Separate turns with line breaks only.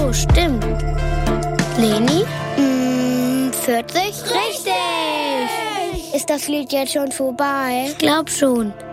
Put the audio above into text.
so, stimmt. Leni?
40?
Richtig!
Ist das Lied jetzt schon vorbei?
Ich glaub schon.